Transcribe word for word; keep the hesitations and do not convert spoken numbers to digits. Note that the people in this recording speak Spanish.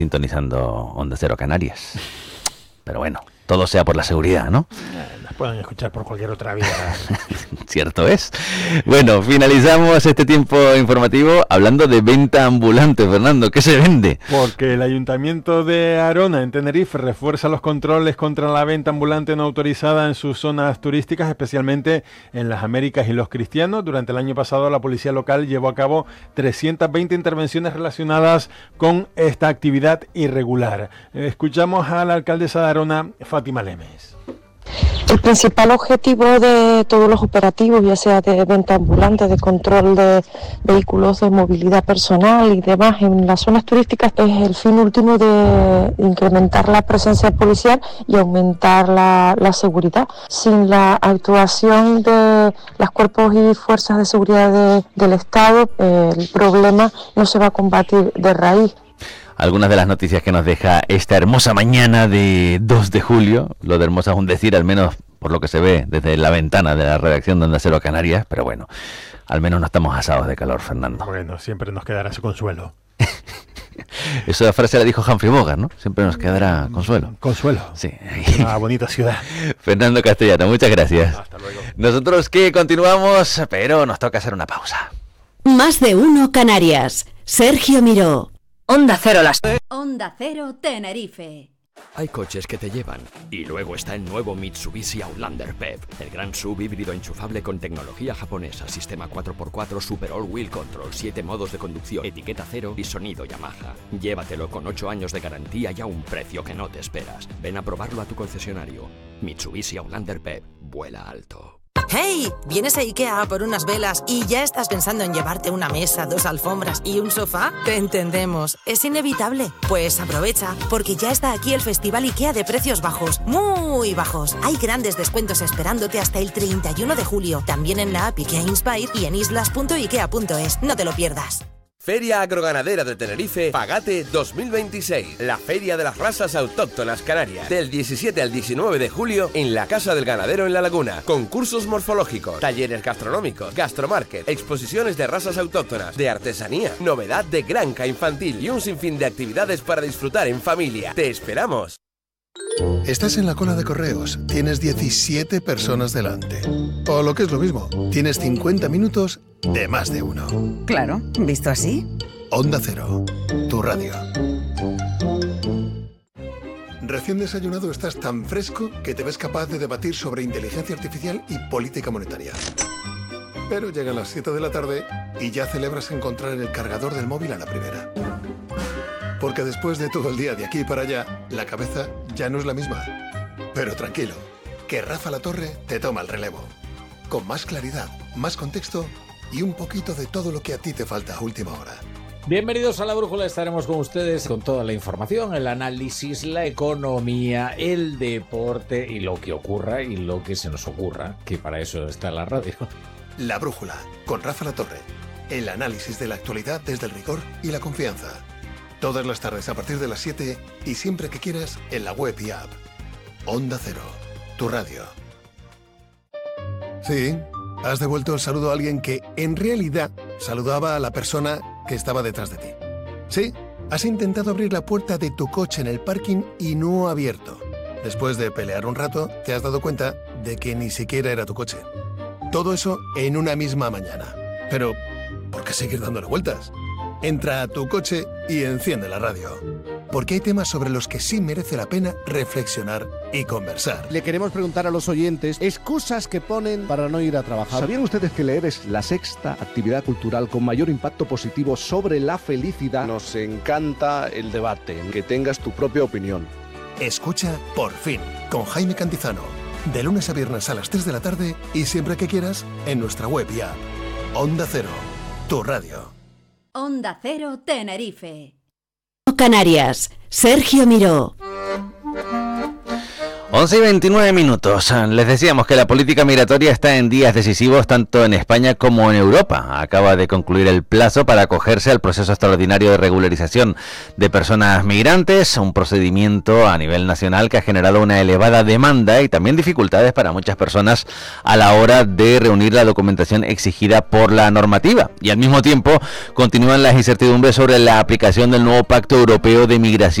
sintonizando Onda Cero Canarias. Pero bueno, todo sea por la seguridad, ¿no? Nos pueden escuchar por cualquier otra vía. Cierto es. Bueno, finalizamos este tiempo informativo hablando de venta ambulante, Fernando. ¿Qué se vende? Porque el Ayuntamiento de Arona, en Tenerife, refuerza los controles contra la venta ambulante no autorizada en sus zonas turísticas, especialmente en las Américas y los Cristianos. Durante el año pasado, la policía local llevó a cabo trescientas veinte intervenciones relacionadas con esta actividad irregular. Escuchamos a la alcaldesa de Arona, Fátima Lemes. El principal objetivo de todos los operativos, ya sea de venta ambulante, de control de vehículos de movilidad personal y demás en las zonas turísticas, es el fin último de incrementar la presencia policial y aumentar la, la seguridad. Sin la actuación de los cuerpos y fuerzas de seguridad de, del Estado, eh, el problema no se va a combatir de raíz. Algunas de las noticias que nos deja esta hermosa mañana de dos de julio. Lo de hermosa es un decir, al menos por lo que se ve desde la ventana de la redacción de Onda Cero Canarias, pero bueno, al menos no estamos asados de calor, Fernando. Bueno, siempre nos quedará su consuelo. Esa frase la dijo Humphrey Bogart, ¿no? Siempre nos quedará consuelo. Consuelo. Sí. Una bonita ciudad. Fernando Castellano, muchas gracias. Hasta luego. Nosotros que continuamos, pero nos toca hacer una pausa. Más de uno Canarias. Sergio Miró. Onda Cero las... Onda Cero Tenerife. Hay coches que te llevan. Y luego está el nuevo Mitsubishi Outlander P E V, el gran sub híbrido enchufable con tecnología japonesa, sistema cuatro por cuatro Super All Wheel Control, siete modos de conducción, etiqueta cero y sonido Yamaha. Llévatelo con ocho años de garantía y a un precio que no te esperas. Ven a probarlo a tu concesionario. Mitsubishi Outlander P E V. Vuela alto. ¡Hey! ¿Vienes a IKEA por unas velas y ya estás pensando en llevarte una mesa, dos alfombras y un sofá? Te entendemos. Es inevitable. Pues aprovecha, porque ya está aquí el Festival IKEA de precios bajos. ¡Muy bajos! Hay grandes descuentos esperándote hasta el treinta y uno de julio. También en la app IKEA Inspire y en islas punto ikea punto es. No te lo pierdas. Feria Agroganadera de Tenerife, Pagate dos mil veintiséis. La feria de las razas autóctonas canarias. Del diecisiete al diecinueve de julio en la Casa del Ganadero en La Laguna. Concursos morfológicos, talleres gastronómicos, gastromarket, exposiciones de razas autóctonas, de artesanía, novedad de granja infantil y un sinfín de actividades para disfrutar en familia. ¡Te esperamos! Estás en la cola de correos, tienes diecisiete personas delante. O lo que es lo mismo, tienes cincuenta minutos de más de uno. Claro, ¿visto así? Onda Cero, tu radio. Recién desayunado estás tan fresco que te ves capaz de debatir sobre inteligencia artificial y política monetaria. Pero llegan las siete de la tarde y ya celebras encontrar el cargador del móvil a la primera. Porque después de todo el día de aquí para allá, la cabeza ya no es la misma. Pero tranquilo, que Rafa La Torre te toma el relevo. Con más claridad, más contexto y un poquito de todo lo que a ti te falta a última hora. Bienvenidos a La Brújula, estaremos con ustedes con toda la información, el análisis, la economía, el deporte y lo que ocurra y lo que se nos ocurra, que para eso está la radio. La Brújula, con Rafa La Torre. El análisis de la actualidad desde el rigor y la confianza. Todas las tardes a partir de las siete y siempre que quieras en la web y app. Onda Cero, tu radio. Sí, has devuelto el saludo a alguien que en realidad saludaba a la persona que estaba detrás de ti. Sí, has intentado abrir la puerta de tu coche en el parking y no ha abierto. Después de pelear un rato, te has dado cuenta de que ni siquiera era tu coche. Todo eso en una misma mañana. Pero, ¿por qué seguir dándole vueltas? Entra a tu coche y enciende la radio. Porque hay temas sobre los que sí merece la pena reflexionar y conversar. Le queremos preguntar a los oyentes excusas que ponen para no ir a trabajar. ¿Sabían ustedes que leer es la sexta actividad cultural con mayor impacto positivo sobre la felicidad? Nos encanta el debate, que tengas tu propia opinión. Escucha Por Fin, con Jaime Cantizano. De lunes a viernes a las tres de la tarde y siempre que quieras en nuestra web y app. Onda Cero, tu radio. Onda Cero Tenerife. Canarias, Sergio Miró. once y veintinueve minutos. Les decíamos que la política migratoria está en días decisivos tanto en España como en Europa. Acaba de concluir el plazo para acogerse al proceso extraordinario de regularización de personas migrantes, un procedimiento a nivel nacional que ha generado una elevada demanda y también dificultades para muchas personas a la hora de reunir la documentación exigida por la normativa. Y al mismo tiempo continúan las incertidumbres sobre la aplicación del nuevo Pacto Europeo de Migración